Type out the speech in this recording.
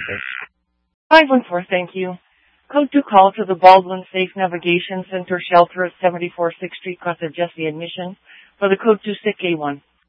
sir. 514, thank you. Code to call to the Baldwin Safe Navigation Center shelter at 74 6th Street, Casa Jesse admission for the code to SIC A1.